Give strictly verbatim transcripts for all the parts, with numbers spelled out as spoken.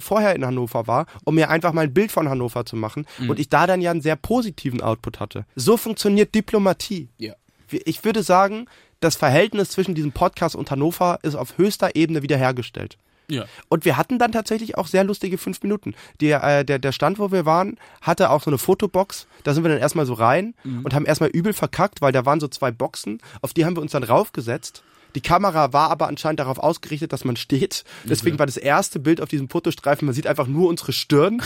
vorher in Hannover war, um mir einfach mal ein Bild von Hannover zu machen mhm. und ich da dann ja einen sehr positiven Output hatte. So funktioniert Diplomatie. Ja. Ich würde sagen, das Verhältnis zwischen diesem Podcast und Hannover ist auf höchster Ebene wiederhergestellt. Ja. Und wir hatten dann tatsächlich auch sehr lustige fünf Minuten. Die, äh, der, der Stand, wo wir waren, hatte auch so eine Fotobox. Da sind wir dann erstmal so rein mhm. und haben erstmal übel verkackt, weil da waren so zwei Boxen, auf die haben wir uns dann raufgesetzt. Die Kamera war aber anscheinend darauf ausgerichtet, dass man steht. Deswegen mhm. war das erste Bild auf diesem Fotostreifen, man sieht einfach nur unsere Stirn.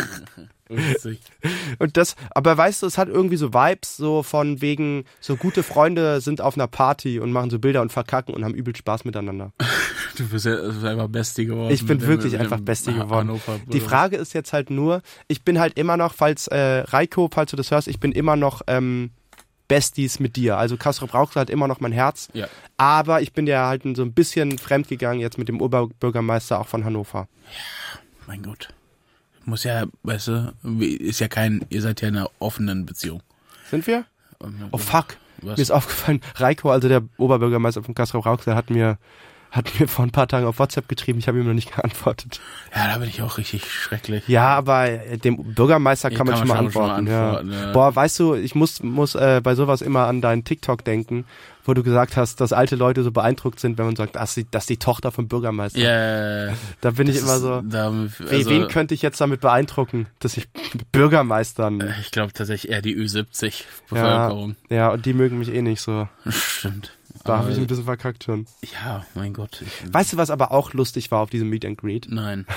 Und das, aber weißt du, es hat irgendwie so Vibes, so von wegen, so gute Freunde sind auf einer Party und machen so Bilder und verkacken und haben übel Spaß miteinander. Du bist ja einfach Bestie geworden. Ich bin wirklich dem, einfach Bestie geworden. Hannover, die Frage ist jetzt halt nur, ich bin halt immer noch, falls äh, Reiko, falls du das hörst, ich bin immer noch ähm, Besties mit dir. Also Kastrop Rauxel hat immer noch mein Herz. Ja. Aber ich bin ja halt so ein bisschen fremdgegangen jetzt mit dem Oberbürgermeister auch von Hannover. Ja, mein Gott. Muss ja, weißt du, ist ja kein, ihr seid ja in einer offenen Beziehung. Sind wir? Oh fuck. Was? Mir ist aufgefallen, Reiko, also der Oberbürgermeister von Kastrop Rauxel, hat mir hat mir vor ein paar Tagen auf WhatsApp geschrieben, ich habe ihm noch nicht geantwortet. Ja, da bin ich auch richtig schrecklich. Ja, aber dem Bürgermeister kann, man, kann man schon mal antworten. Schon mal antworten ja. Ja. Boah, weißt du, ich muss muss äh, bei sowas immer an deinen TikTok denken, wo du gesagt hast, dass alte Leute so beeindruckt sind, wenn man sagt, dass die, dass die Tochter vom Bürgermeister. Ja. Yeah. Da bin das ich immer so, da, also, wen könnte ich jetzt damit beeindrucken, dass ich Bürgermeistern... Ich glaube tatsächlich eher die Ü siebzig Bevölkerung. Ja, ja, und die mögen mich eh nicht so. Stimmt. Da habe ich ein bisschen verkackt schon. Ja, mein Gott. Ich, weißt du, was aber auch lustig war auf diesem Meet and Greet? Nein.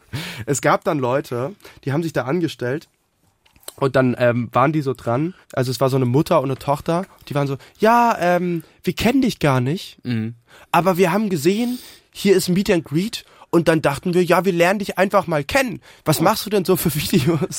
Es gab dann Leute, die haben sich da angestellt und dann ähm, waren die so dran. Also es war so eine Mutter und eine Tochter. Die waren so, ja, ähm, wir kennen dich gar nicht, mhm. aber wir haben gesehen, hier ist ein Meet and Greet und dann dachten wir, ja, wir lernen dich einfach mal kennen. Was oh. machst du denn so für Videos?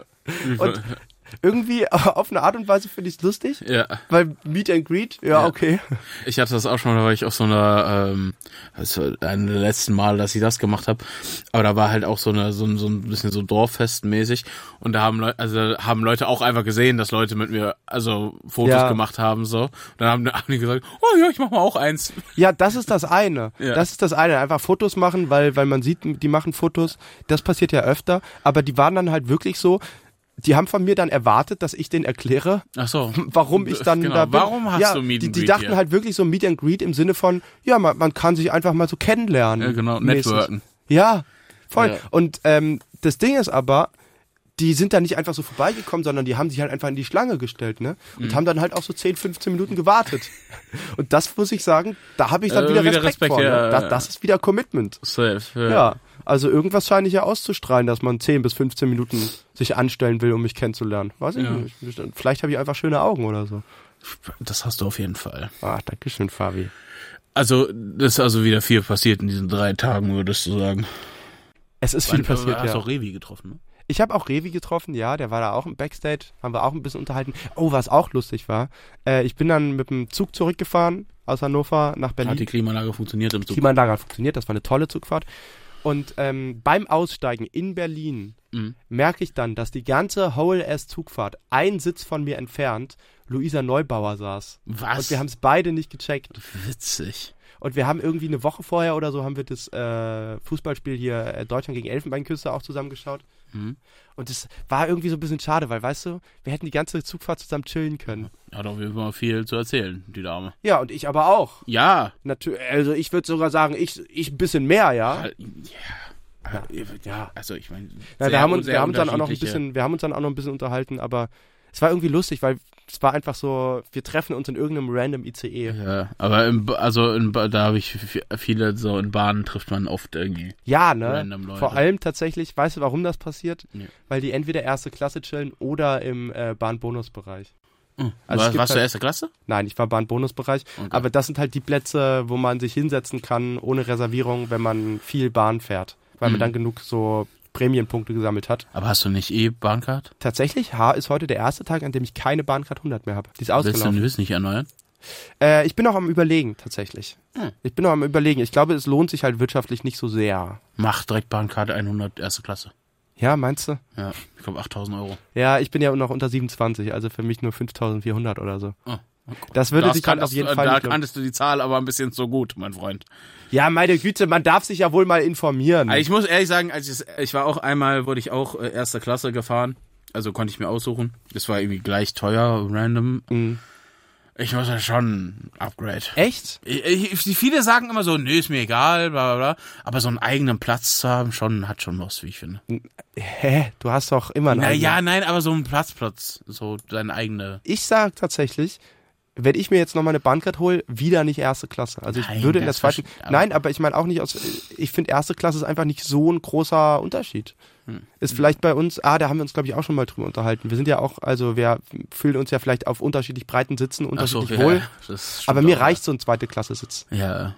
Ja. Und irgendwie auf eine Art und Weise finde ich es lustig. Ja. Weil Meet and Greet, ja, ja, okay. Ich hatte das auch schon mal, da war ich auf so einer, ähm, das war ein der letzten Mal, dass ich das gemacht habe. Aber da war halt auch so eine, so ein, so ein bisschen so Dorffestmäßig. Und da haben Leute, also haben Leute auch einfach gesehen, dass Leute mit mir, also Fotos ja. gemacht haben, so. Und dann haben, haben die gesagt, oh ja, ich mach mal auch eins. Ja, das ist das eine. Ja. Das ist das eine. Einfach Fotos machen, weil, weil man sieht, die machen Fotos. Das passiert ja öfter. Aber die waren dann halt wirklich so, die haben von mir dann erwartet, dass ich denen erkläre, Ach so. warum ich dann genau. da bin. Warum hast ja, du Meet and die, die Greet dachten hier? halt wirklich so Meet and Greet im Sinne von, ja, man, man kann sich einfach mal so kennenlernen. Ja, genau, networken. Ja, voll. Ja. Und ähm, das Ding ist aber, die sind da nicht einfach so vorbeigekommen, sondern die haben sich halt einfach in die Schlange gestellt, ne? Und mhm. haben dann halt auch so zehn, fünfzehn Minuten gewartet. Und das muss ich sagen, da habe ich dann äh, wieder, wieder Respekt, Respekt vor. Ja, ne? das, das ist wieder Commitment. Safe, ja. ja. Also irgendwas scheine ich ja auszustrahlen, dass man zehn bis fünfzehn Minuten sich anstellen will, um mich kennenzulernen. Weiß ich ja. nicht. Vielleicht habe ich einfach schöne Augen oder so. Das hast du auf jeden Fall. Ach, danke schön, Fabi. Also, das ist also wieder viel passiert in diesen drei Tagen, würdest du sagen. Es ist viel passiert, ja. Du hast auch Revi getroffen, ne? Ich habe auch Revi getroffen, ja, der war da auch im Backstage, haben wir auch ein bisschen unterhalten. Oh, was auch lustig war, äh, ich bin dann mit dem Zug zurückgefahren aus Hannover nach Berlin. Hat die Klimaanlage funktioniert im Zug? Die Klimaanlage hat funktioniert, das war eine tolle Zugfahrt. Und ähm, beim Aussteigen in Berlin mhm. merke ich dann, dass die ganze Whole-Ass-Zugfahrt ein Sitz von mir entfernt Luisa Neubauer saß. Was? Und wir haben es beide nicht gecheckt. Witzig. Und wir haben irgendwie eine Woche vorher oder so haben wir das äh, Fußballspiel hier äh, Deutschland gegen Elfenbeinküste auch zusammengeschaut. Mhm. Und das war irgendwie so ein bisschen schade, weil, weißt du, wir hätten die ganze Zugfahrt zusammen chillen können. Hat auf jeden Fall viel zu erzählen, die Dame. Ja, und ich aber auch. Ja. Natürlich, also ich würde sogar sagen, ich, ich ein bisschen mehr, ja. Ja. Ja. ja. Also ich meine, ja, wir haben uns, wir haben uns dann auch noch ein bisschen, wir haben uns dann auch noch ein bisschen unterhalten, aber es war irgendwie lustig, weil es war einfach so, wir treffen uns in irgendeinem random I C E. Ja, aber im, also in, da habe ich viele, so in Bahnen trifft man oft irgendwie. Ja, ne? Random Leute. Vor allem tatsächlich, weißt du, warum das passiert? Ja. Weil die entweder erste Klasse chillen oder im äh, Bahnbonusbereich. Mhm. Also War, warst halt, du erste Klasse? Nein, ich war Bahnbonusbereich. Okay. Aber das sind halt die Plätze, wo man sich hinsetzen kann, ohne Reservierung, wenn man viel Bahn fährt. Weil mhm. man dann genug so Prämienpunkte gesammelt hat. Aber hast du nicht E-Bahncard? Tatsächlich, H ist heute der erste Tag, an dem ich keine Bahncard hundert mehr habe. Die ist ausgelaufen. Willst du, willst du nicht erneuern? Äh, ich bin noch am Überlegen, tatsächlich. Hm. Ich bin noch am Überlegen. Ich glaube, es lohnt sich halt wirtschaftlich nicht so sehr. Mach direkt Bahncard hundert erste Klasse. Ja, meinst du? Ja, ich glaube achttausend Euro. Ja, ich bin ja noch unter siebenundzwanzig, also für mich nur fünftausendvierhundert oder so. Oh. Das würde Das sich dann auf kanntest jeden du, Fall Da nicht lohnen. kanntest du die Zahl aber ein bisschen so gut, mein Freund. Ja, meine Güte, man darf sich ja wohl mal informieren. Also ich muss ehrlich sagen, als ich, ich war auch einmal, wurde ich auch äh, erste Klasse gefahren. Also konnte ich mir aussuchen. Das war irgendwie gleich teuer, random. Mhm. Ich muss ja schon Upgrade. Echt? Ich, ich, viele sagen immer so, nö, ist mir egal, bla bla bla. Aber so einen eigenen Platz zu haben, schon, hat schon was, wie ich finde. Hä? Du hast doch immer einen eigenen. Naja, nein, aber so ein Platzplatz. So deine eigene. Ich sag tatsächlich, wenn ich mir jetzt noch mal eine Bahncard hole, wieder nicht erste Klasse. Also ich Nein, würde in der das zweiten. verstehe- aber- Nein, aber ich meine auch nicht aus. Ich finde erste Klasse ist einfach nicht so ein großer Unterschied. Hm. Ist vielleicht bei uns, ah, da haben wir uns, glaube ich, auch schon mal drüber unterhalten. Wir sind ja auch, also wir fühlen uns ja vielleicht auf unterschiedlich breiten Sitzen Ach so, unterschiedlich ja, wohl. das stimmt Aber mir auch, reicht so ein zweite Klasse Sitz. Ja,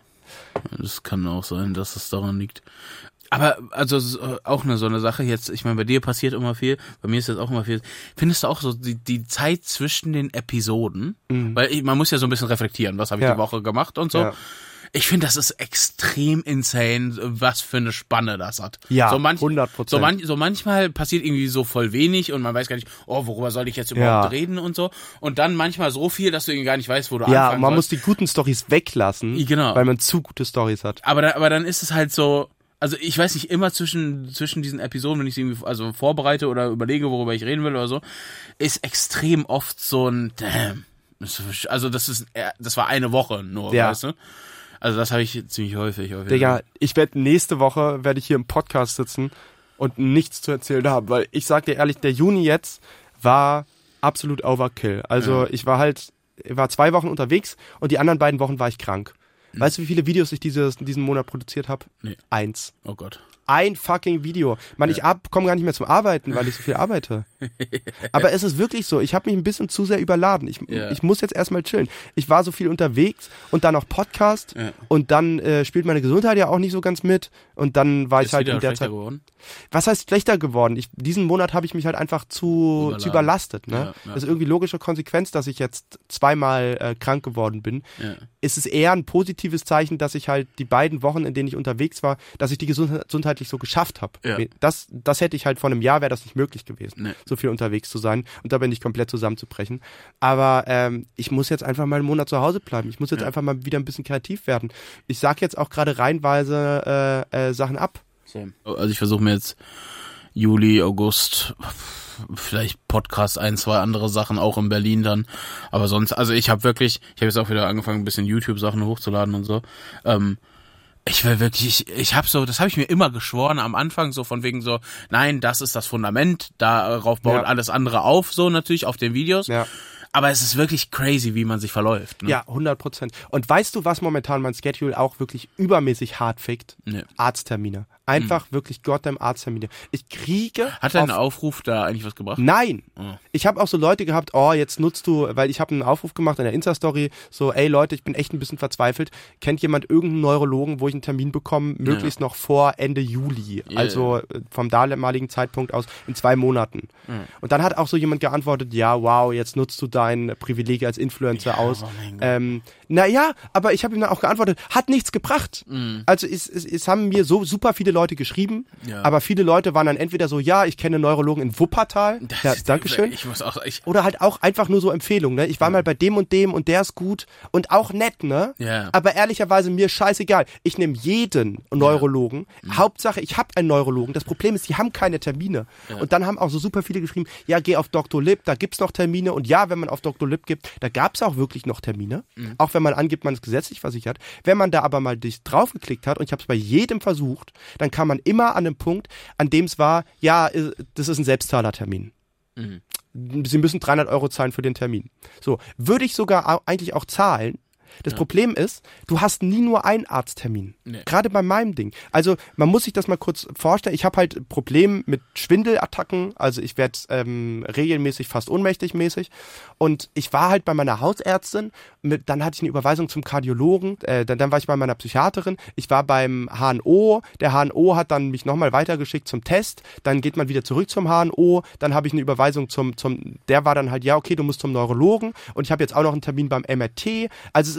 das kann auch sein, dass es daran liegt. Aber, also, es ist auch eine so eine Sache jetzt, ich meine, bei dir passiert immer viel, bei mir ist jetzt auch immer viel. Findest du auch so die, die Zeit zwischen den Episoden, Mhm. weil ich, man muss ja so ein bisschen reflektieren, was habe ich Ja. die Woche gemacht und so. Ja. Ich finde, das ist extrem insane, was für eine Spanne das hat. Ja, so manch, hundert Prozent. So, man, so manchmal passiert irgendwie so voll wenig und man weiß gar nicht, oh, worüber soll ich jetzt überhaupt Ja. reden und so. Und dann manchmal so viel, dass du irgendwie gar nicht weißt, wo du Ja, anfangen man sollst. muss die guten Storys weglassen, Genau. weil man zu gute Storys hat. Aber, da, aber dann ist es halt so, also ich weiß nicht, immer zwischen zwischen diesen Episoden, wenn ich sie irgendwie also vorbereite oder überlege, worüber ich reden will oder so, ist extrem oft so ein Damn. Also das ist, das war eine Woche nur, Ja. weißt du? Also das habe ich ziemlich häufig. häufig. Digga, ich werde nächste Woche, werde ich hier im Podcast sitzen und nichts zu erzählen haben, weil ich sag dir ehrlich, der Juni jetzt war absolut Overkill. Also Ja. ich war halt, ich war zwei Wochen unterwegs und die anderen beiden Wochen war ich krank. Weißt du, wie viele Videos ich dieses, diesen Monat produziert habe? Nee. Eins. Oh Gott. Ein fucking Video. Mann, ich ab, komme gar nicht mehr zum Arbeiten, weil ich so viel arbeite. Aber es ist wirklich so, ich habe mich ein bisschen zu sehr überladen. Ich, Ja. ich muss jetzt erstmal chillen. Ich war so viel unterwegs und dann noch Podcast Ja. und dann äh, spielt meine Gesundheit ja auch nicht so ganz mit und dann war ich Ist halt wieder in der schlechter Zeit. geworden? Was heißt schlechter geworden? Ich, diesen Monat habe ich mich halt einfach zu, Überladen. zu überlastet. Ne? Ja, ja. Das ist irgendwie logische Konsequenz, dass ich jetzt zweimal äh, krank geworden bin. Ja. Ist es eher ein positives Zeichen, dass ich halt die beiden Wochen, in denen ich unterwegs war, dass ich die gesund gesundheitlich so geschafft habe. Ja. Das, das hätte ich halt vor einem Jahr, wäre das nicht möglich gewesen, Nee. so viel unterwegs zu sein und dabei nicht komplett zusammenzubrechen. Aber ähm, ich muss jetzt einfach mal einen Monat zu Hause bleiben. Ich muss jetzt Ja. einfach mal wieder ein bisschen kreativ werden. Ich sag jetzt auch gerade reihenweise äh, äh, Sachen ab. Same. Also ich versuche mir jetzt Juli, August, vielleicht Podcast, ein, zwei andere Sachen, auch in Berlin dann. Aber sonst, also ich habe wirklich, ich habe jetzt auch wieder angefangen, ein bisschen YouTube-Sachen hochzuladen und so. Ähm, ich will wirklich, ich, ich habe so, das habe ich mir immer geschworen am Anfang, so von wegen so, nein, das ist das Fundament, darauf baut Ja. alles andere auf, so natürlich, auf den Videos. Ja. Aber es ist wirklich crazy, wie man sich verläuft. Ne? Ja, hundert Prozent. Und weißt du, was momentan mein Schedule auch wirklich übermäßig hart fickt? Nee. Arzttermine. Einfach wirklich goddamn Arzttermine. Ich kriege... Hat dein auf- Aufruf da eigentlich was gebracht? Nein. Oh. Ich habe auch so Leute gehabt, oh, jetzt nutzt du, weil ich habe einen Aufruf gemacht in der Insta-Story, so, ey Leute, ich bin echt ein bisschen verzweifelt. Kennt jemand irgendeinen Neurologen, wo ich einen Termin bekomme, möglichst noch vor Ende Juli? Yeah. Also äh, vom damaligen Zeitpunkt aus in zwei Monaten. Mhm. Und dann hat auch so jemand geantwortet, ja, wow, jetzt nutzt du dein Privileg als Influencer Ja, aus. oh mein Gott. Ähm, naja, aber ich habe ihm dann auch geantwortet, hat nichts gebracht. Mhm. Also es, es, es haben mir so super viele Leute geschrieben, Ja. aber viele Leute waren dann entweder so, ja, ich kenne Neurologen in Wuppertal, Das ja, ist- Dankeschön. Ich muss auch, ich, Oder halt auch einfach nur so Empfehlungen, ne? Ich war mal bei dem und dem und der ist gut und auch nett, ne? Ja. Aber ehrlicherweise mir scheißegal. Ich nehme jeden Neurologen. Hauptsache, ich habe einen Neurologen. Das Problem ist, die haben keine Termine. Und dann haben auch so super viele geschrieben, ja, geh auf Doktor Lip, da gibt's noch Termine. Und ja, wenn man auf Doktor Lip gibt, da gab's auch wirklich noch Termine. Auch wenn man angibt, man ist gesetzlich versichert. Wenn man da aber mal dich draufgeklickt hat, und ich habe es bei jedem versucht, dann kam man immer an den Punkt, an dem es war, ja, äh, das ist ein Selbstzahlertermin. Mhm. Sie müssen dreihundert Euro zahlen für den Termin. So, würde ich sogar au- eigentlich auch zahlen. Das Problem ist, du hast nie nur einen Arzttermin. Nee. Gerade bei meinem Ding. Also man muss sich das mal kurz vorstellen. Ich habe halt Probleme mit Schwindelattacken. Also ich werde ähm, regelmäßig fast ohnmächtig mäßig. Und ich war halt bei meiner Hausärztin. Mit, dann hatte ich eine Überweisung zum Kardiologen. Äh, dann, dann war ich bei meiner Psychiaterin. Ich war beim H N O. Der H N O hat dann mich nochmal weitergeschickt zum Test. Dann geht man wieder zurück zum H N O. Dann habe ich eine Überweisung zum, zum, der war dann halt, ja okay, du musst zum Neurologen. Und ich habe jetzt auch noch einen Termin beim M R T. Also es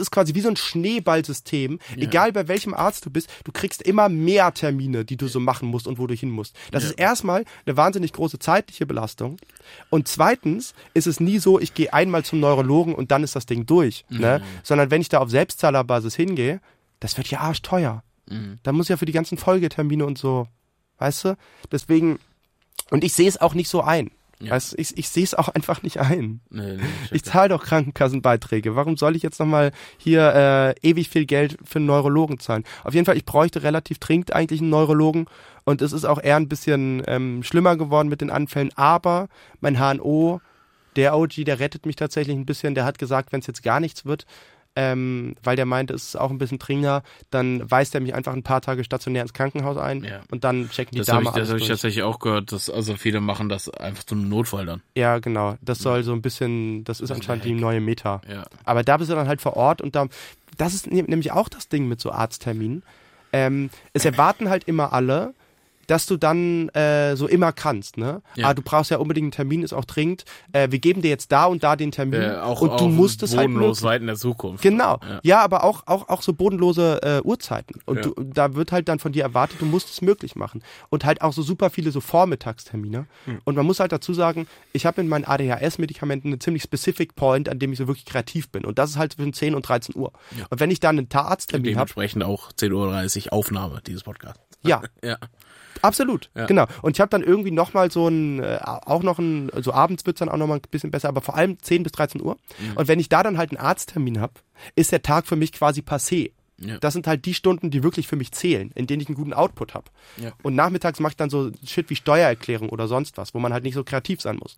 ist quasi wie so ein Schneeballsystem. Ja. Egal bei welchem Arzt du bist, du kriegst immer mehr Termine, die du so machen musst und wo du hin musst. Das Ja. ist erstmal eine wahnsinnig große zeitliche Belastung. Und zweitens ist es nie so, ich gehe einmal zum Neurologen und dann ist das Ding durch. Mhm. Ne? Sondern wenn ich da auf Selbstzahlerbasis hingehe, das wird ja arschteuer. Mhm. Da muss ich ja für die ganzen Folgetermine und so, weißt du? Deswegen, und ich sehe es auch nicht so ein. Ja. Weißt du, ich, ich sehe es auch einfach nicht ein. Nee, nee, Ich zahle doch Krankenkassenbeiträge. Warum soll ich jetzt nochmal hier äh, ewig viel Geld für einen Neurologen zahlen? Auf jeden Fall, ich bräuchte relativ dringend eigentlich einen Neurologen und es ist auch eher ein bisschen ähm, schlimmer geworden mit den Anfällen. Aber mein H N O, der O G, der rettet mich tatsächlich ein bisschen. Der hat gesagt, wenn es jetzt gar nichts wird, ähm, weil der meinte, es ist auch ein bisschen dringender, dann weist er mich einfach ein paar Tage stationär ins Krankenhaus ein Ja. und dann checken die Das habe Dame ich, das alles hab ich durch. tatsächlich auch gehört, dass also viele machen das einfach zum Notfall dann. Ja, genau. Das soll so ein bisschen, das ist Das ist anscheinend ein die Hack. neue Meta. Ja. Aber da bist du dann halt vor Ort und da, das ist ne- nämlich auch das Ding mit so Arztterminen. Ähm, es erwarten halt immer alle, dass du dann äh, so immer kannst, ne? Ja. Ah, du brauchst ja unbedingt einen Termin, ist auch dringend. Äh, wir geben dir jetzt da und da den Termin Äh, auch und du auch musst es halt bodenlos möglich- weit in der Zukunft. Genau. Ja. Ja, aber auch, auch, auch so bodenlose äh, Uhrzeiten. Und Ja. du, da wird halt dann von dir erwartet, du musst es möglich machen. Und halt auch so super viele so Vormittagstermine. Hm. Und man muss halt dazu sagen, ich habe in meinen A D H S-Medikamenten einen ziemlich specific Point, an dem ich so wirklich kreativ bin. Und das ist halt zwischen zehn und dreizehn Uhr. Ja. Und wenn ich dann einen Arzttermin habe, Dementsprechend auch zehn Uhr dreißig Aufnahme dieses Podcasts. ja, Ja. absolut, Ja. genau. Und ich habe dann irgendwie nochmal so ein, äh, auch noch ein, so abends wird's dann auch nochmal ein bisschen besser, aber vor allem zehn bis dreizehn Uhr. Mhm. Und wenn ich da dann halt einen Arzttermin habe, ist der Tag für mich quasi passé. Ja. Das sind halt die Stunden, die wirklich für mich zählen, in denen ich einen guten Output habe. Ja. Und nachmittags mache ich dann so Shit wie Steuererklärung oder sonst was, wo man halt nicht so kreativ sein muss.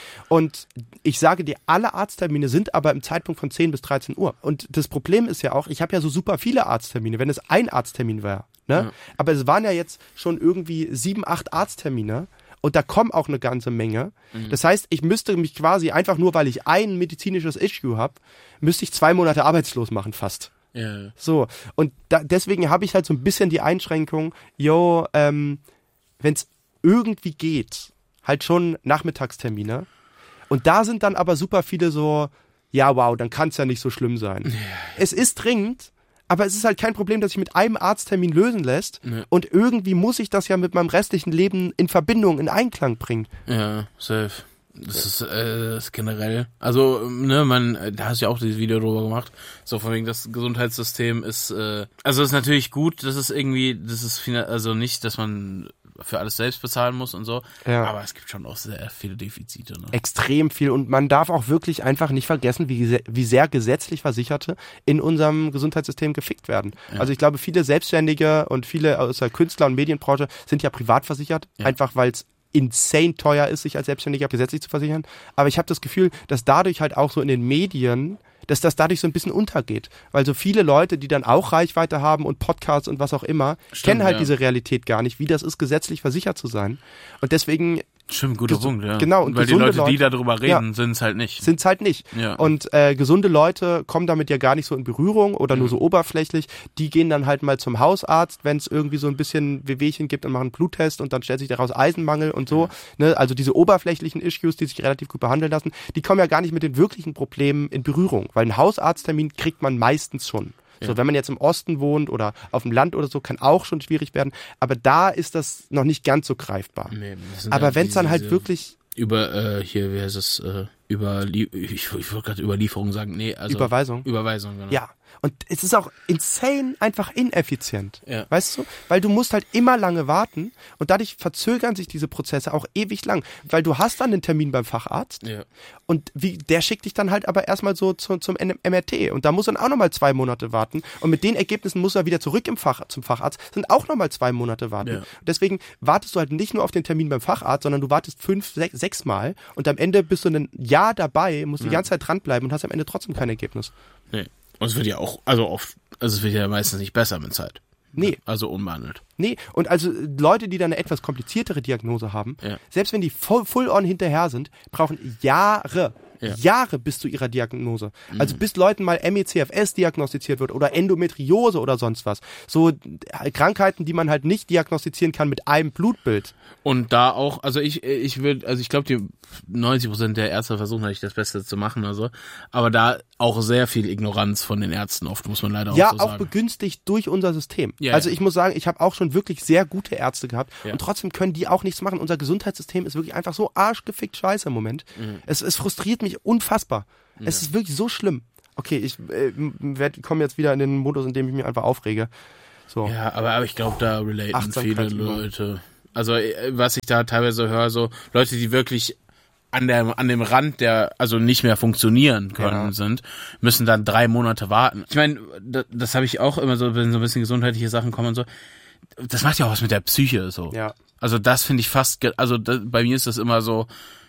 Und ich sage dir, alle Arzttermine sind aber im Zeitpunkt von zehn bis dreizehn Uhr. Und das Problem ist ja auch, ich habe ja so super viele Arzttermine, wenn es ein Arzttermin wäre. Ne? Ja. Aber es waren ja jetzt schon irgendwie sieben, acht Arzttermine. Und da kommen auch eine ganze Menge. Mhm. Das heißt, ich müsste mich quasi einfach nur, weil ich ein medizinisches Issue habe, müsste ich zwei Monate arbeitslos machen fast. Ja. So, und da, deswegen habe ich halt so ein bisschen die Einschränkung, yo, ähm, wenn es irgendwie geht, halt schon Nachmittagstermine. Und da sind dann aber super viele so, ja, wow, dann kann es ja nicht so schlimm sein. Es ist dringend, aber es ist halt kein Problem, das sich mit einem Arzttermin lösen lässt. Nee. Und irgendwie muss ich das ja mit meinem restlichen Leben in Verbindung, in Einklang bringen. Ja, safe. Das ist, äh, das ist generell. Also, ne, man, äh, da hast du ja auch dieses Video drüber gemacht. So von wegen, das Gesundheitssystem ist, äh, also ist natürlich gut, das ist irgendwie, das ist final, also nicht, dass man für alles selbst bezahlen muss und so. Ja. Aber es gibt schon auch sehr viele Defizite, ne? Extrem viel. Und man darf auch wirklich einfach nicht vergessen, wie, se- wie sehr gesetzlich Versicherte in unserem Gesundheitssystem gefickt werden. Ja. Also ich glaube, viele Selbstständige und viele aus der Künstler- und Medienbranche sind ja privat versichert, Ja. einfach weil es insane teuer ist, sich als Selbstständiger gesetzlich zu versichern. Aber ich habe das Gefühl, dass dadurch halt auch so in den Medien, dass das dadurch so ein bisschen untergeht. Weil so viele Leute, die dann auch Reichweite haben und Podcasts und was auch immer, Stimmt, kennen halt ja. diese Realität gar nicht, wie das ist, gesetzlich versichert zu sein. Und deswegen Stimmt, guter Gesu- Punkt, ja. genau, und weil die gesunde Leute, die Leute- darüber reden, sind es halt nicht. sind es halt nicht. Ja. Und äh, gesunde Leute kommen damit ja gar nicht so in Berührung oder nur so oberflächlich. Die gehen dann halt mal zum Hausarzt, wenn es irgendwie so ein bisschen Wehwehchen gibt und machen einen Bluttest und dann stellt sich daraus Eisenmangel und so. Ne? Also diese oberflächlichen Issues, die sich relativ gut behandeln lassen, die kommen ja gar nicht mit den wirklichen Problemen in Berührung. Weil einen Hausarzttermin kriegt man meistens schon. So, Ja. wenn man jetzt im Osten wohnt oder auf dem Land oder so, kann auch schon schwierig werden. Aber da ist das noch nicht ganz so greifbar. Nee, das sind Aber ja wenn es dann diese- halt wirklich über, äh, hier, wie heißt es, äh, über, ich, ich wollte gerade Überlieferung sagen, nee, also. Überweisung. Überweisung, genau. Ja, und es ist auch insane einfach ineffizient. Ja. Weißt du? Weil du musst halt immer lange warten und dadurch verzögern sich diese Prozesse auch ewig lang. Weil du hast dann den Termin beim Facharzt Ja. und wie, der schickt dich dann halt aber erstmal so zu, zum M R T und da muss dann auch nochmal zwei Monate warten und mit den Ergebnissen muss er wieder zurück im Fach, zum Facharzt, sind auch nochmal zwei Monate warten. Ja. Deswegen wartest du halt nicht nur auf den Termin beim Facharzt, sondern du wartest fünf, sechs, sechs Mal und am Ende bist du ein Jahr dabei, musst die ganze Zeit dranbleiben und hast am Ende trotzdem kein Ergebnis. Nee. Und es wird ja auch, also oft, also es wird ja meistens nicht besser mit Zeit. Nee. Also unbehandelt. Nee, und also Leute, die dann eine etwas kompliziertere Diagnose haben, Ja. selbst wenn die voll, full on hinterher sind, brauchen Jahre, Ja. Jahre bis zu ihrer Diagnose. Mhm. Also bis Leuten mal M E C F S diagnostiziert wird oder Endometriose oder sonst was. So Krankheiten, die man halt nicht diagnostizieren kann mit einem Blutbild. Und da auch, also ich, ich würde, also ich glaube, die neunzig Prozent der Ärzte versuchen natürlich das Beste zu machen oder so, aber da auch sehr viel Ignoranz von den Ärzten oft, muss man leider auch ja, so sagen. Ja, auch begünstigt durch unser System. Ja, also ja. ich muss sagen, ich habe auch schon wirklich sehr gute Ärzte gehabt ja. und trotzdem können die auch nichts machen. Unser Gesundheitssystem ist wirklich einfach so arschgefickt scheiße im Moment. Mhm. Es, es frustriert mich unfassbar. Ja. Es ist wirklich so schlimm. Okay, ich äh, komme jetzt wieder in den Modus, in dem ich mich einfach aufrege. So. Ja, aber, aber ich glaube, da relaten viele Leute. Also was ich da teilweise höre, so Leute, die wirklich an der an dem Rand der also nicht mehr funktionieren können ja. sind, müssen dann drei Monate warten. Ich meine, das, das habe ich auch immer so, wenn so ein bisschen gesundheitliche Sachen kommen und so. Das macht ja auch was mit der Psyche so. Ja. Also das finde ich fast, also das, bei mir ist das immer so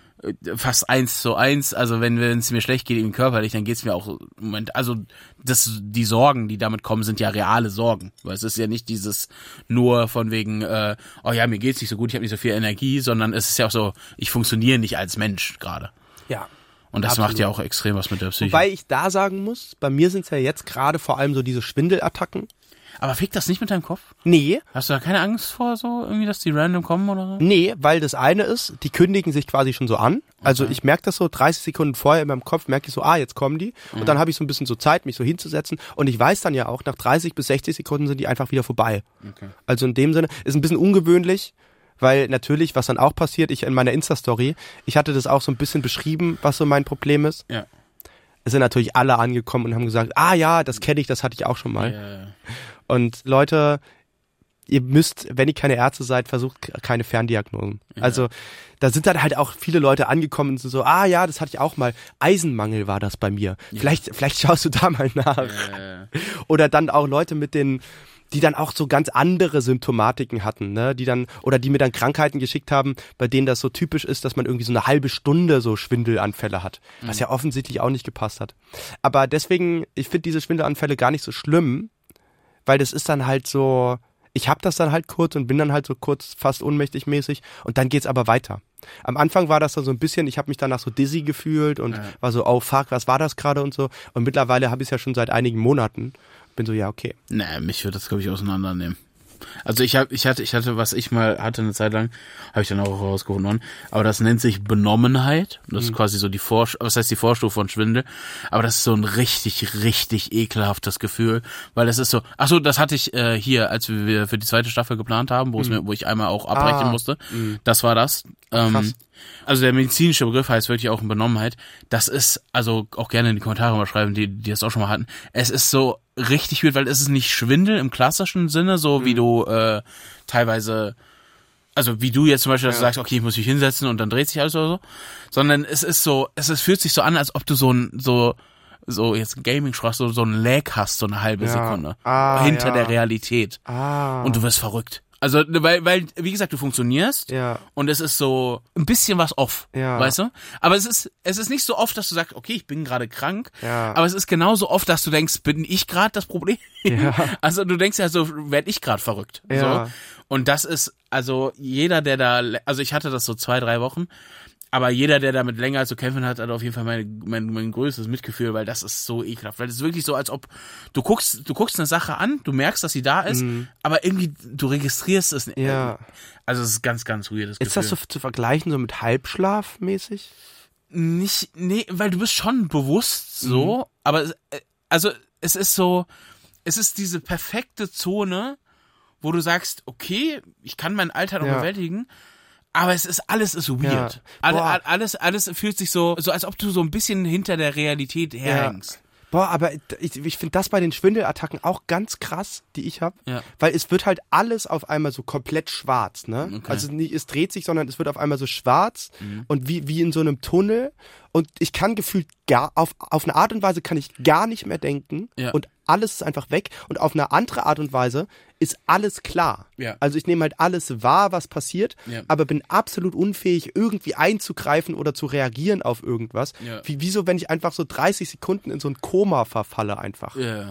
fast eins zu eins, also wenn es mir schlecht geht, eben körperlich, dann geht's mir auch im Moment, also das, die Sorgen, die damit kommen, sind ja reale Sorgen, weil es ist ja nicht dieses nur von wegen, äh, oh ja, mir geht's nicht so gut, ich habe nicht so viel Energie, sondern es ist ja auch so, ich funktioniere nicht als Mensch gerade. Ja. Und das absolut. Macht ja auch extrem was mit der Psyche. Wobei ich da sagen muss, bei mir sind's ja jetzt gerade vor allem so diese Schwindelattacken. Aber fickt das nicht mit deinem Kopf? Nee. Hast du da keine Angst vor, so irgendwie, dass die random kommen oder so? Nee, weil das eine ist, die kündigen sich quasi schon so an. Also okay. ich merke das so dreißig Sekunden vorher in meinem Kopf, merke ich so, ah, jetzt kommen die. Mhm. Und dann habe ich so ein bisschen so Zeit, mich so hinzusetzen. Und ich weiß dann ja auch, nach dreißig bis sechzig Sekunden sind die einfach wieder vorbei. Okay. Also in dem Sinne, ist ein bisschen ungewöhnlich, weil natürlich, was dann auch passiert, ich in meiner Insta-Story, ich hatte das auch so ein bisschen beschrieben, was so mein Problem ist. Ja. Es sind natürlich alle angekommen und haben gesagt, ah ja, das kenne ich, das hatte ich auch schon mal. Ja, ja. Und Leute, ihr müsst, wenn ihr keine Ärzte seid, versucht keine Ferndiagnosen. Ja. Also da sind dann halt auch viele Leute angekommen und so, ah ja, das hatte ich auch mal. Eisenmangel war das bei mir. Ja. Vielleicht, vielleicht schaust du da mal nach. Ja. Oder dann auch Leute mit den, die dann auch so ganz andere Symptomatiken hatten, ne, die dann, oder die mir dann Krankheiten geschickt haben, bei denen das so typisch ist, dass man irgendwie so eine halbe Stunde so Schwindelanfälle hat, was mhm. ja offensichtlich auch nicht gepasst hat. Aber deswegen, ich finde diese Schwindelanfälle gar nicht so schlimm, weil das ist dann halt so, ich hab das dann halt kurz und bin dann halt so kurz fast ohnmächtig mäßig und dann geht's aber weiter. Am Anfang war das dann so ein bisschen, ich habe mich danach so dizzy gefühlt und ja. war so, oh fuck, was war das gerade und so. Und mittlerweile habe ich es ja schon seit einigen Monaten. Bin so, ja, okay. Nee, mich würde das, glaube ich, auseinandernehmen. Also ich habe, ich hatte, ich hatte, was ich mal hatte eine Zeit lang, habe ich dann auch herausgefunden, aber das nennt sich Benommenheit. Das mhm. ist quasi so die Vor, was heißt die Vorstufe von Schwindel, aber das ist so ein richtig, richtig ekelhaftes Gefühl, weil das ist so, ach so, das hatte ich äh, hier, als wir für die zweite Staffel geplant haben, wo es mhm. mir, wo ich einmal auch abbrechen ah. musste. Mhm. Das war das. Ach, krass. Ähm, also der medizinische Begriff heißt wirklich auch Benommenheit. Das ist, also auch gerne in die Kommentare mal schreiben, die, die das auch schon mal hatten. Es ist so richtig weird, weil es ist nicht Schwindel im klassischen Sinne, so mhm. wie du äh, teilweise, also wie du jetzt zum Beispiel, dass ja. du sagst, okay, ich muss mich hinsetzen und dann dreht sich alles oder so, sondern es ist so, es ist, fühlt sich so an, als ob du so ein, so, so jetzt Gaming-Sprach, so, so ein Lag hast, so eine halbe ja. Sekunde. Ah, hinter ja. der Realität. Ah. Und du wirst verrückt. Also, weil, weil, wie gesagt, du funktionierst ja. und es ist so ein bisschen was off, ja. weißt du? Aber es ist, es ist nicht so oft, dass du sagst, okay, ich bin gerade krank, ja. aber es ist genauso oft, dass du denkst, bin ich gerade das Problem? Ja. Also du denkst ja so, werd ich gerade verrückt. Ja. So. Und das ist, also jeder, der da, also ich hatte das so zwei, drei Wochen, aber jeder, der damit länger zu kämpfen hat, hat auf jeden Fall mein, mein, mein größtes Mitgefühl, weil das ist so ekelhaft. Weil es ist wirklich so, als ob du guckst, du guckst eine Sache an, du merkst, dass sie da ist, mhm. aber irgendwie, du registrierst es nicht. Ja. Also es ist ganz, ganz weirdes Gefühl. Ist das so zu vergleichen so mit Halbschlaf mäßig? Nicht, nee, weil du bist schon bewusst so, mhm. aber also es ist so, es ist diese perfekte Zone, wo du sagst, okay, ich kann meinen Alltag noch ja. bewältigen, aber es ist, alles ist weird. Ja. Alles, alles fühlt sich so, so, als ob du so ein bisschen hinter der Realität herhängst. Ja. Boah, aber ich, ich finde das bei den Schwindelattacken auch ganz krass, die ich habe, ja. weil es wird halt alles auf einmal so komplett schwarz, ne? Okay. Also nicht, es dreht sich, sondern es wird auf einmal so schwarz mhm. und wie, wie in so einem Tunnel und ich kann gefühlt gar, auf, auf eine Art und Weise kann ich gar nicht mehr denken ja. und alles ist einfach weg und auf eine andere Art und Weise ist alles klar. Ja. Also ich nehme halt alles wahr, was passiert, ja. aber bin absolut unfähig, irgendwie einzugreifen oder zu reagieren auf irgendwas. Ja. Wie, wieso, wenn ich einfach so dreißig Sekunden in so ein Koma verfalle einfach. Ja.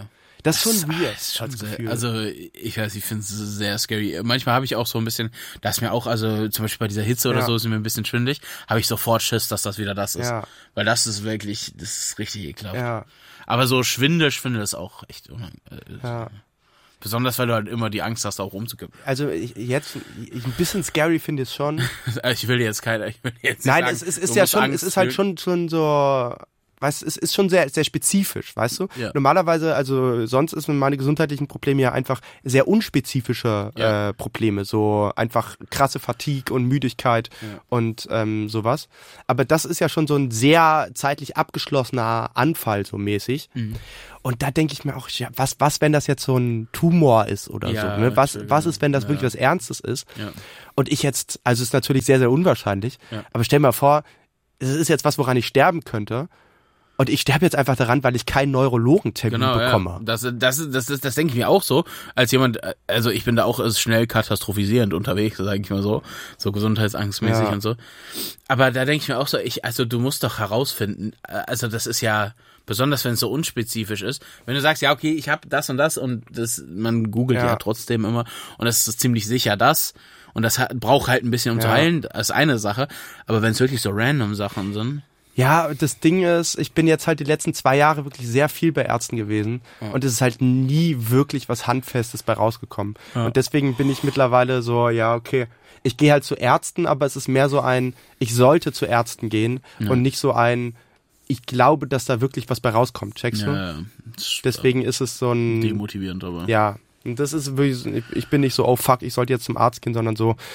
Das ist schon Das weird. ist schon als sehr, Gefühl. also ich weiß, ich finde es sehr scary. Manchmal habe ich auch so ein bisschen, da ist mir auch, also zum Beispiel bei dieser Hitze oder Ja. so, ist mir ein bisschen schwindig, habe ich sofort Schiss, dass das wieder das ist. Ja. Weil das ist wirklich, das ist richtig ekelhaft. ja, Aber so Schwindel, Schwindel ist auch echt unangenehm. ja. Besonders, weil du halt immer die Angst hast, auch umzukippen. Also ich, jetzt ich, ein bisschen scary finde ich es schon. Ich will jetzt keine, ich will jetzt nicht Nein, sagen, es, es ist du ja musst schon, Angst es ist halt fühlen. schon schon so, weißt, es ist schon sehr sehr spezifisch, weißt du? Ja. Normalerweise, also sonst ist meine gesundheitlichen Probleme ja einfach sehr unspezifische Ja. äh, Probleme, so einfach krasse Fatigue und Müdigkeit Ja. und ähm, sowas. Aber das ist ja schon so ein sehr zeitlich abgeschlossener Anfall so mäßig. Mhm. Und da denke ich mir auch, ja, was was wenn das jetzt so ein Tumor ist oder Ja, so? Ne? Was natürlich. was ist, wenn das Ja. wirklich was Ernstes ist? Ja. Und ich jetzt, also es ist natürlich sehr, sehr unwahrscheinlich, Ja. aber stell mal vor, es ist jetzt was, woran ich sterben könnte und ich sterbe jetzt einfach daran, weil ich keinen Neurologentermin Genau, bekomme. ja. Das, das, das, das, das denke ich mir auch so, als jemand, also ich bin da auch schnell katastrophisierend unterwegs, sage ich mal so, so gesundheitsangstmäßig Ja. und so. Aber da denke ich mir auch so, ich, also du musst doch herausfinden, also das ist ja, besonders wenn es so unspezifisch ist, wenn du sagst, ja okay, ich habe das und das und das, man googelt ja, Ja. trotzdem immer und das ist ziemlich sicher das und das hat, braucht halt ein bisschen um zu Ja. heilen, das ist eine Sache, aber wenn es wirklich so random Sachen sind, Ja, das Ding ist, ich bin jetzt halt die letzten zwei Jahre wirklich sehr viel bei Ärzten gewesen Ja. und es ist halt nie wirklich was Handfestes bei rausgekommen. Ja. Und deswegen bin ich mittlerweile so, ja, okay, ich gehe halt zu Ärzten, aber es ist mehr so ein, ich sollte zu Ärzten gehen Ja. und nicht so ein, ich glaube, dass da wirklich was bei rauskommt, checkst du? ja, das Deswegen ist es so ein... demotivierend, aber Ja, und das ist wirklich, so- ich, ich bin nicht so, oh fuck, ich sollte jetzt zum Arzt gehen, sondern so,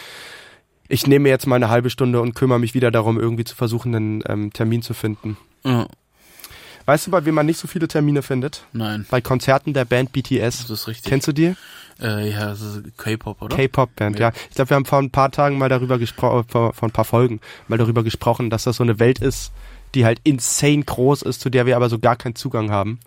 ich nehme mir jetzt mal eine halbe Stunde und kümmere mich wieder darum, irgendwie zu versuchen, einen ähm, Termin zu finden. ja, Weißt du, bei wem man nicht so viele Termine findet? nein, Bei Konzerten der Band B T S. das ist richtig. Kennst du die? Äh, ja, das ist K-Pop, oder? K-Pop-Band, ja. Ja. Ich glaube, wir haben vor ein paar Tagen mal darüber gesprochen, vor, vor ein paar Folgen mal darüber gesprochen, dass das so eine Welt ist, die halt insane groß ist, zu der wir aber so gar keinen Zugang haben.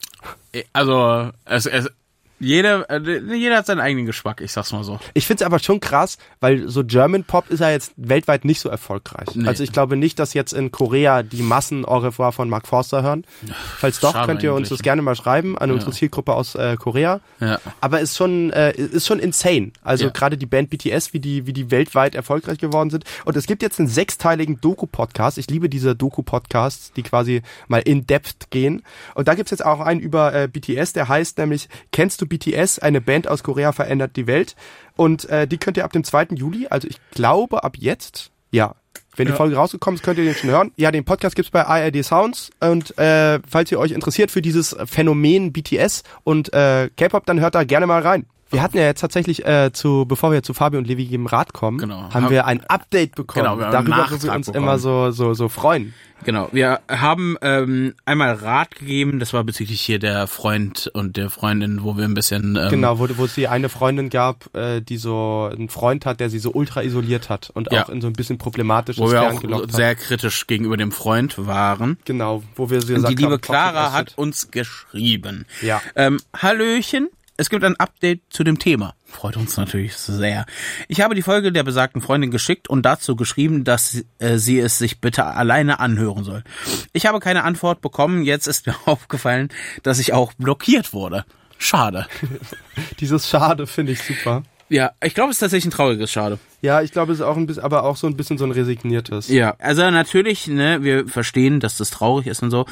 Also, es, es, jeder, äh, jeder hat seinen eigenen Geschmack, ich sag's mal so. Ich find's aber schon krass, weil so German Pop ist ja jetzt weltweit nicht so erfolgreich. Nee. Also ich glaube nicht, dass jetzt in Korea die Massen Au revoir von Mark Forster hören. Falls doch, Schade könnt ihr uns eigentlich. das gerne mal schreiben an unsere Ja. Zielgruppe aus äh, Korea. Ja. Aber ist schon äh, ist schon insane. Also Ja. gerade die Band B T S, wie die wie die weltweit erfolgreich geworden sind. Und es gibt jetzt einen sechsteiligen Doku-Podcast. Ich liebe diese Doku-Podcasts, die quasi mal in Depth gehen. Und da gibt's jetzt auch einen über äh, B T S, der heißt nämlich Kennst du B T S? Eine Band aus Korea verändert die Welt. Und äh, die könnt ihr ab dem zweiten Juli, also ich glaube ab jetzt, ja. Wenn die Ja. Folge rausgekommen ist, könnt ihr den schon hören. Ja, den Podcast gibt's bei I R D Sounds. Und äh, falls ihr euch interessiert für dieses Phänomen B T S und äh, K-Pop, dann hört da gerne mal rein. Wir hatten ja jetzt tatsächlich, äh, zu, bevor wir zu Fabio und Levi geben Rat kommen, Genau. haben Hab- wir ein Update bekommen, Genau, wir haben einen darüber, wo wir Nachtrag uns bekommen. immer so, so, so freuen. Genau, wir haben ähm, einmal Rat gegeben, das war bezüglich hier der Freund und der Freundin, wo wir ein bisschen... Ähm, Genau, wo, wo es die eine Freundin gab, äh, die so einen Freund hat, der sie so ultra isoliert hat und Ja. auch in so ein bisschen problematisches wo wir Fern auch gelockt hat. sehr kritisch gegenüber dem Freund waren. Genau, wo wir sie Und die gesagt liebe haben, Clara Toxic hat Acid. uns geschrieben. Ja. Ähm, Hallöchen, es gibt ein Update zu dem Thema. Freut uns natürlich sehr. Ich habe die Folge der besagten Freundin geschickt und dazu geschrieben, dass äh, sie es sich bitte alleine anhören soll. Ich habe keine Antwort bekommen. Jetzt ist mir aufgefallen, dass ich auch blockiert wurde. Schade. Dieses Schade finde ich super. Ja, ich glaube, es ist tatsächlich ein trauriges Schade. Ja, ich glaube, es ist auch ein bisschen, aber auch so ein bisschen so ein resigniertes. Ja, also natürlich, ne, wir verstehen, dass das traurig ist und so.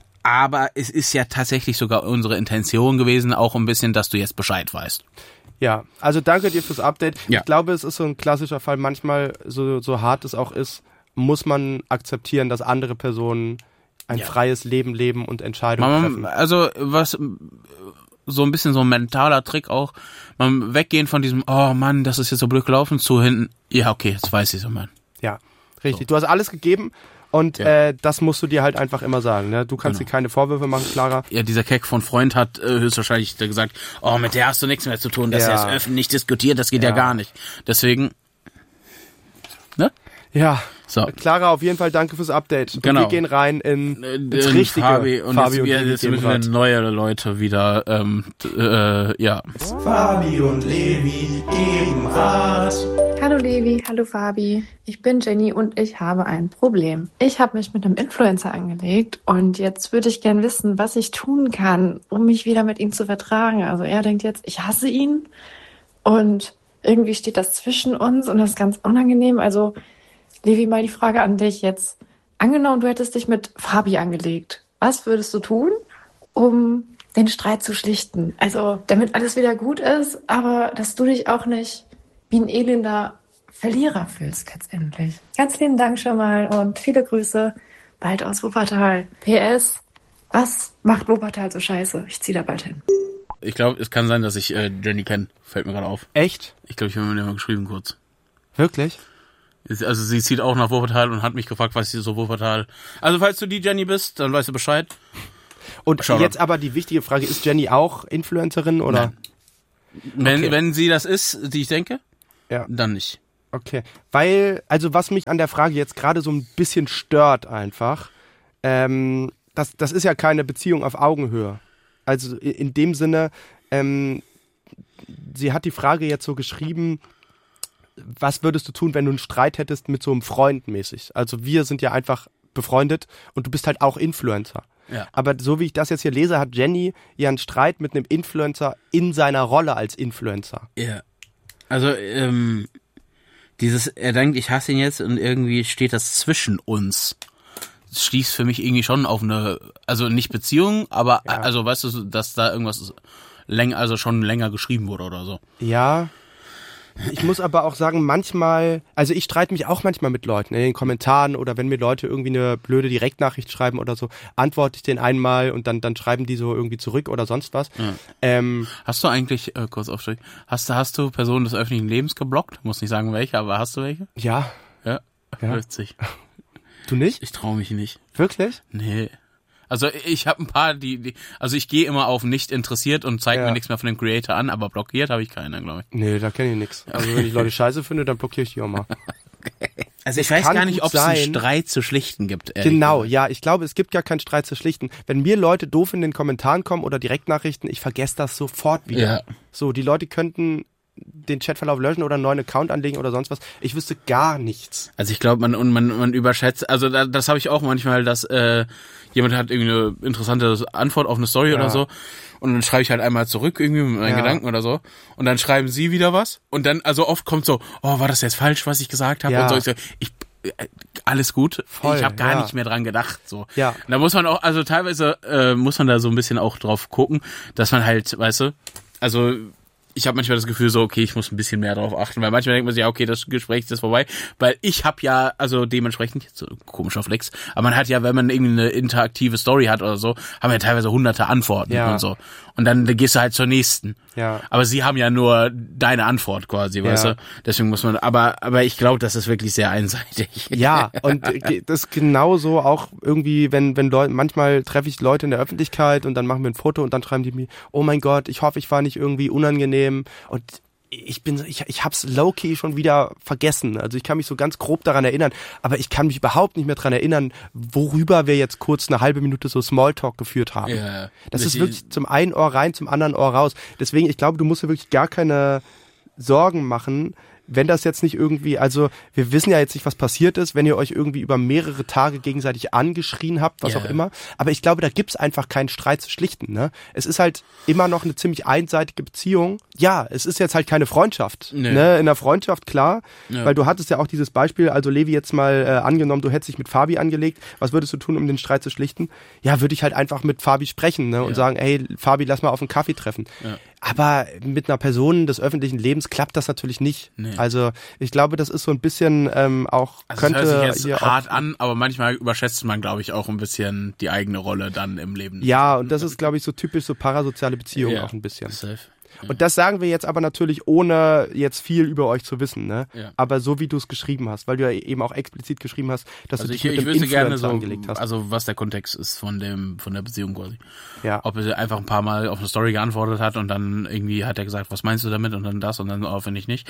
Aber es ist ja tatsächlich sogar unsere Intention gewesen, auch ein bisschen, dass du jetzt Bescheid weißt. Ja, also danke dir fürs Update. Ja. Ich glaube, es ist so ein klassischer Fall. Manchmal, so, so hart es auch ist, muss man akzeptieren, dass andere Personen ein Ja. freies Leben leben und Entscheidungen Man, treffen. also was so ein bisschen so ein mentaler Trick auch, man weggehen von diesem, oh Mann, das ist jetzt so blöd gelaufen, zu hinten, ja okay, jetzt weiß ich so, Mann. Ja, richtig. Du hast alles gegeben und Ja. äh, das musst du dir halt einfach immer sagen. Ne? Du kannst Genau. dir keine Vorwürfe machen, Clara. Ja, dieser Keck von Freund hat äh, höchstwahrscheinlich gesagt, oh, mit der hast du nichts mehr zu tun, dass Ja. er es öffentlich diskutiert, das geht ja. Ja. gar nicht. Deswegen, ne? Ja, So. Clara, auf jeden Fall danke fürs Update. Und Genau. wir gehen rein in, Äh, ins in richtige Fabi und Fabi jetzt, wir, Levi jetzt geben müssen wir Rat. neue Leute wieder, ähm, d- äh, ja. Fabi und Levi geben Rat. Hallo Levi, hallo Fabi. Ich bin Jenny und ich habe ein Problem. Ich habe mich mit einem Influencer angelegt und jetzt würde ich gern wissen, was ich tun kann, um mich wieder mit ihm zu vertragen. Also er denkt jetzt, ich hasse ihn und irgendwie steht das zwischen uns und das ist ganz unangenehm. Also Levi, mal die Frage an dich jetzt. Angenommen, du hättest dich mit Fabi angelegt. Was würdest du tun, um den Streit zu schlichten? Also damit alles wieder gut ist, aber dass du dich auch nicht wie ein elender Verlierer fühlst letztendlich. Ganz lieben Dank schon mal und viele Grüße bald aus Wuppertal. P S, was macht Wuppertal so scheiße? Ich zieh da bald hin. Ich glaube, es kann sein, dass ich äh, Jenny kenne. Fällt mir gerade auf. Echt? Ich glaube, ich habe mir den mal geschrieben kurz. Wirklich? Also sie zieht auch nach Wuppertal und hat mich gefragt, was sie so Wuppertal... Also falls du die Jenny bist, dann weißt du Bescheid. Und Schau jetzt dann. aber die wichtige Frage, ist Jenny auch Influencerin oder? Nein. Wenn, Okay. wenn sie das ist, die ich denke, Ja. dann nicht. Okay, weil, also was mich an der Frage jetzt gerade so ein bisschen stört einfach, ähm, das, das ist ja keine Beziehung auf Augenhöhe. Also i- in dem Sinne, ähm, sie hat die Frage jetzt so geschrieben, was würdest du tun, wenn du einen Streit hättest mit so einem Freund mäßig? Also wir sind ja einfach befreundet und du bist halt auch Influencer. Ja. Aber so wie ich das jetzt hier lese, hat Jenny ja einen Streit mit einem Influencer in seiner Rolle als Influencer. Ja. Also, ähm, dieses, er denkt, ich hasse ihn jetzt und irgendwie steht das zwischen uns. Das schließt für mich irgendwie schon auf eine, also nicht Beziehung, aber, Ja. also weißt du, dass da irgendwas länger, also schon länger geschrieben wurde oder so. Ja, ich muss aber auch sagen, manchmal, also ich streite mich auch manchmal mit Leuten in den Kommentaren oder wenn mir Leute irgendwie eine blöde Direktnachricht schreiben oder so, antworte ich den einmal und dann dann schreiben die so irgendwie zurück oder sonst was. Ja. Ähm, Hast du eigentlich, äh, kurz aufsteigen, hast du, hast du Personen des öffentlichen Lebens geblockt? Muss nicht sagen welche, aber hast du welche? ja, Ja. Ja. Witzig. du nicht? Ich traue mich nicht. Wirklich? Nee. Also ich habe ein paar, die, die also ich gehe immer auf nicht interessiert und zeige Ja. mir nichts mehr von dem Creator an, aber blockiert habe ich keinen, glaube ich. Nee, da kenne ich nix. Also wenn ich Leute scheiße finde, dann blockiere ich die auch mal. Also ich Es weiß kann gar nicht, gut ob es einen sein. Streit zu schlichten gibt. ehrlich Genau, gesagt. ja, ich glaube, es gibt gar keinen Streit zu schlichten. Wenn mir Leute doof in den Kommentaren kommen oder Direktnachrichten, ich vergesse das sofort wieder. Ja. So, die Leute könnten den Chatverlauf löschen oder einen neuen Account anlegen oder sonst was. Ich wüsste gar nichts. Also ich glaube, man und man man überschätzt, also da, das habe ich auch manchmal, dass äh, jemand hat irgendwie eine interessante Antwort auf eine Story Ja. oder so und dann schreibe ich halt einmal zurück irgendwie mit meinen Ja. Gedanken oder so und dann schreiben sie wieder was und dann, also oft kommt so, oh, war das jetzt falsch, was ich gesagt habe Ja. und so. Ich so, ich äh, alles gut, Voll, ich habe gar ja. nicht mehr dran gedacht. So. Ja. Und da muss man auch, also teilweise äh, muss man da so ein bisschen auch drauf gucken, dass man halt, weißt du, also ich habe manchmal das Gefühl so, okay, ich muss ein bisschen mehr drauf achten, weil manchmal denkt man sich, ja, okay, das Gespräch ist vorbei, weil ich habe ja, also dementsprechend, jetzt so ein komischer Flex, aber man hat ja, wenn man irgendwie eine interaktive Story hat oder so, haben wir ja teilweise hunderte Antworten Ja. und so. Und dann gehst du halt zur nächsten. Ja. Aber sie haben ja nur deine Antwort quasi, weißt Ja. du? Deswegen muss man, aber aber ich glaube, das ist wirklich sehr einseitig. Ja, und äh, das ist genauso auch irgendwie, wenn, wenn Leute, manchmal treffe ich Leute in der Öffentlichkeit und dann machen wir ein Foto und dann schreiben die mir, oh mein Gott, ich hoffe, ich war nicht irgendwie unangenehm und ich bin, ich, ich hab's low-key schon wieder vergessen. Also ich kann mich so ganz grob daran erinnern, aber ich kann mich überhaupt nicht mehr daran erinnern, worüber wir jetzt kurz eine halbe Minute so Smalltalk geführt haben. Ja, Das ist ich- wirklich zum einen Ohr rein, zum anderen Ohr raus. Deswegen, ich glaube, du musst dir wirklich gar keine Sorgen machen, wenn das jetzt nicht irgendwie, also wir wissen ja jetzt nicht, was passiert ist, wenn ihr euch irgendwie über mehrere Tage gegenseitig angeschrien habt, was Ja. auch immer. Aber ich glaube, da gibt's einfach keinen Streit zu schlichten. Ne? Es ist halt immer noch eine ziemlich einseitige Beziehung. Ja, es ist jetzt halt keine Freundschaft. Nee. Ne? In der Freundschaft, klar, Ja. weil du hattest ja auch dieses Beispiel, also Levi jetzt mal äh, angenommen, du hättest dich mit Fabi angelegt. Was würdest du tun, um den Streit zu schlichten? Ja, würde ich halt einfach mit Fabi sprechen, ne? Und Ja. sagen, hey, Fabi, lass mal auf einen Kaffee treffen. Ja. Aber mit einer Person des öffentlichen Lebens klappt das natürlich nicht. Nee. Also ich glaube, das ist so ein bisschen ähm, auch, Also könnte das hört sich hier jetzt auch, hart an, aber manchmal überschätzt man, glaube ich, auch ein bisschen die eigene Rolle dann im Leben. ja, und das ist, glaube ich, so typisch so parasoziale Beziehungen Ja. auch ein bisschen. Safe. Und das sagen wir jetzt aber natürlich, ohne jetzt viel über euch zu wissen, ne? Ja. Aber so wie du es geschrieben hast, weil du ja eben auch explizit geschrieben hast, dass Also du ich, dich mit ich dem wüsste Influencer gerne so, angelegt hast. also was der Kontext ist von dem von der Beziehung quasi. Ja. Ob er einfach ein paar Mal auf eine Story geantwortet hat und dann irgendwie hat er gesagt, was meinst du damit und dann das und dann, oh, finde ich nicht.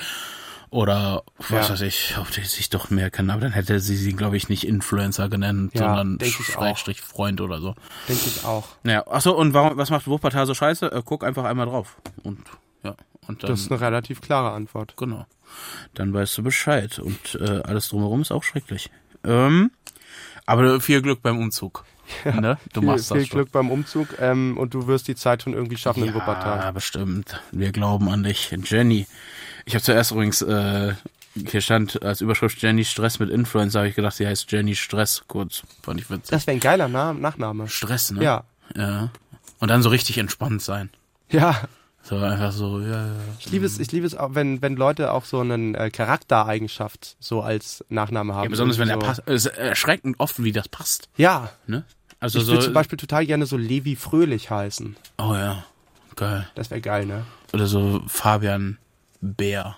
Oder was Ja. weiß ich, ob die sich doch mehr kennen, aber dann hätte sie sie, glaube ich, nicht Influencer genannt, Ja, sondern denk ich auch. Schrägstrich Freund oder so. Denke ich auch. Ja, achso, und warum, was macht Wuppertal so scheiße? Äh, guck einfach einmal drauf. Und ja, und dann, Das ist eine relativ klare Antwort. genau. dann weißt du Bescheid. Und äh, alles drumherum ist auch schrecklich. Ähm, aber viel Glück beim Umzug. Ja, ne? Du viel, machst das viel schon. Glück beim Umzug ähm, und du wirst die Zeit schon irgendwie schaffen in Wuppertal. Ja, bestimmt. Wir glauben an dich. Jenny. Ich habe zuerst übrigens, äh, hier stand als Überschrift Jenny Stress mit Influencer, habe ich gedacht, sie heißt Jenny Stress, kurz. Fand ich witzig. Das wäre ein geiler Na- Nachname. Stress, ne? Ja. Ja. Und dann so richtig entspannt sein. Ja. So einfach so, ja, ja. Ich liebe es, ich liebe es auch, wenn, wenn Leute auch so einen äh, Charaktereigenschaft so als Nachname haben. Ja, besonders wenn so. der passt. Es ist erschreckend oft, wie das passt. Ja. Ne? Also Ich so. würde zum Beispiel total gerne so Levi Fröhlich heißen. Oh ja. Geil. Das wäre geil, ne? Oder so Fabian Bär.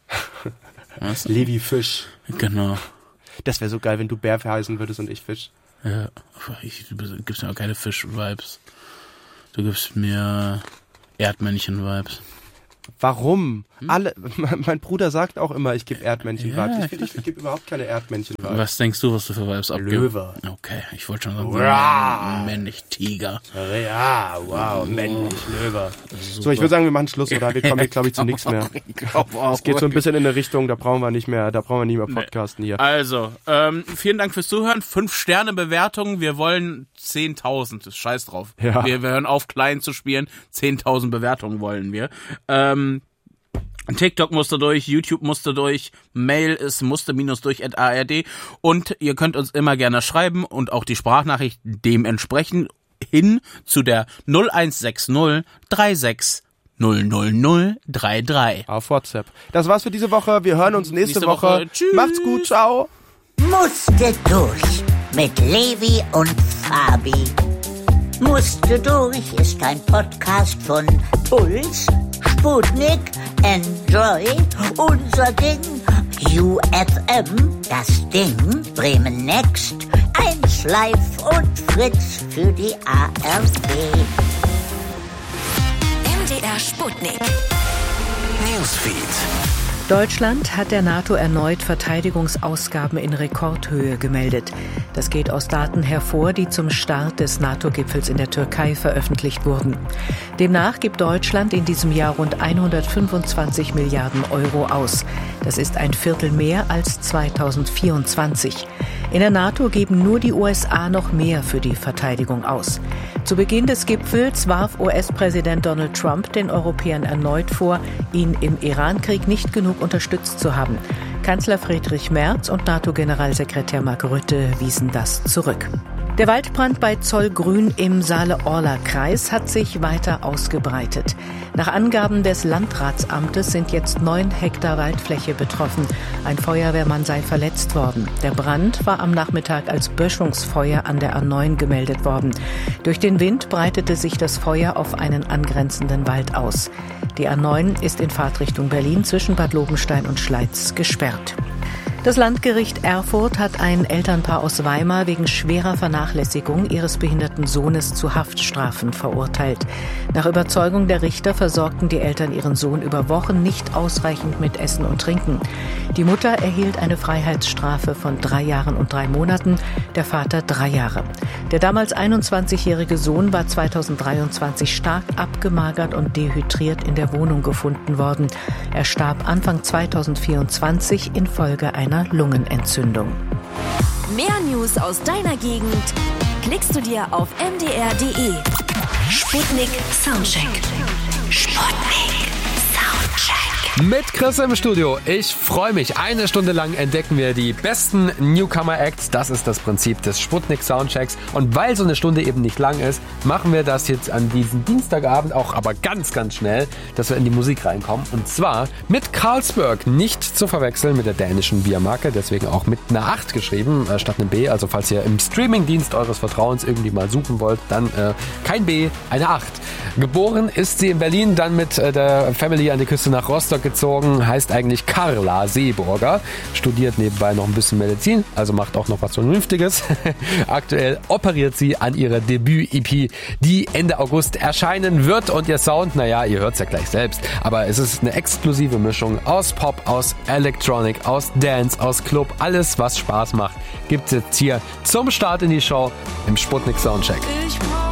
Was? Levi Fisch. Genau. Das wäre so geil, wenn du Bär heißen würdest und ich Fisch. Ja. Ich, du gibst mir auch keine Fisch-Vibes. Du gibst mir Erdmännchen-Vibes. Warum? Hm? Alle, mein Bruder sagt auch immer, ich gebe Erdmännchen-Vibes. Ja, ich finde, ich, ich gebe überhaupt keine Erdmännchen-Vibes. Was denkst du, was du für Vibes abgibst? Löwe. Okay, ich wollte schon sagen, Wow. männlich Tiger. Ja, wow, männlich, Löwe. So, ich würde sagen, wir machen Schluss, oder? Wir kommen hier, glaube ich, zu nichts mehr. Es geht so ein bisschen in eine Richtung, da brauchen wir nicht mehr, da brauchen wir nicht mehr podcasten hier. Also, ähm, vielen Dank fürs Zuhören. Fünf Sterne Bewertung. Wir wollen zehntausend. Scheiß drauf. Ja. Wir, wir hören auf, klein zu spielen. zehntausend Bewertungen wollen wir. Ähm, TikTok musste durch, YouTube musste durch, Mail ist musste minus durch at A R D und ihr könnt uns immer gerne schreiben und auch die Sprachnachricht dementsprechend hin zu der null eins sechs null drei sechs null null null drei drei. Auf WhatsApp. Das war's für diese Woche. Wir hören uns nächste, Nächste Woche. Woche. Tschüss. Macht's gut. Ciao. Musste durch mit Levi und Fabi. Musste durch ist ein Podcast von Puls, Sputnik, Enjoy, unser Ding, U F M, das Ding, Bremen Next, eins Live und Fritz für die A R D. M D R Sputnik. Newsfeed. Deutschland hat der NATO erneut Verteidigungsausgaben in Rekordhöhe gemeldet. Das geht aus Daten hervor, die zum Start des NATO-Gipfels in der Türkei veröffentlicht wurden. Demnach gibt Deutschland in diesem Jahr rund hundertfünfundzwanzig Milliarden Euro aus. Das ist ein Viertel mehr als zweitausendvierundzwanzig. In der NATO geben nur die U S A noch mehr für die Verteidigung aus. Zu Beginn des Gipfels warf U S-Präsident Donald Trump den Europäern erneut vor, ihn im Iran-Krieg nicht genug unterstützt zu haben. Kanzler Friedrich Merz und NATO-Generalsekretär Mark Rutte wiesen das zurück. Der Waldbrand bei Zollgrün im Saale-Orla-Kreis hat sich weiter ausgebreitet. Nach Angaben des Landratsamtes sind jetzt neun Hektar Waldfläche betroffen. Ein Feuerwehrmann sei verletzt worden. Der Brand war am Nachmittag als Böschungsfeuer an der A neun gemeldet worden. Durch den Wind breitete sich das Feuer auf einen angrenzenden Wald aus. Die A neun ist in Fahrtrichtung Berlin zwischen Bad Lobenstein und Schleiz gesperrt. Das Landgericht Erfurt hat ein Elternpaar aus Weimar wegen schwerer Vernachlässigung ihres behinderten Sohnes zu Haftstrafen verurteilt. Nach Überzeugung der Richter versorgten die Eltern ihren Sohn über Wochen nicht ausreichend mit Essen und Trinken. Die Mutter erhielt eine Freiheitsstrafe von drei Jahren und drei Monaten, der Vater drei Jahre. Der damals einundzwanzigjährige Sohn war zweitausenddreiundzwanzig stark abgemagert und dehydriert in der Wohnung gefunden worden. Er starb Anfang zweitausendvierundzwanzig infolge einer Lungenentzündung. Mehr News aus deiner Gegend klickst du dir auf m d r punkt d e. Sputnik Soundcheck. Sputnik Soundcheck. Mit Chris im Studio. Ich freue mich. Eine Stunde lang entdecken wir die besten Newcomer-Acts. Das ist das Prinzip des Sputnik Soundchecks. Und weil so eine Stunde eben nicht lang ist, machen wir das jetzt an diesem Dienstagabend auch aber ganz, ganz schnell, dass wir in die Musik reinkommen. Und zwar mit Carlsberg. Nicht zu verwechseln mit der dänischen Biermarke. Deswegen auch mit einer acht geschrieben, äh, statt einem B. Also falls ihr im Streamingdienst eures Vertrauens irgendwie mal suchen wollt, dann äh, kein B, eine acht. Geboren ist sie in Berlin, dann mit äh, der Family an die Küste nach Rostock gezogen, heißt eigentlich Carla Seeburger, studiert nebenbei noch ein bisschen Medizin, also macht auch noch was Vernünftiges. Aktuell operiert sie an ihrer Debüt-E P, die Ende August erscheinen wird und ihr Sound, naja, ihr hört es ja gleich selbst, aber es ist eine exklusive Mischung aus Pop, aus Electronic, aus Dance, aus Club, alles was Spaß macht, gibt es jetzt hier zum Start in die Show im Sputnik Soundcheck. Ich brauch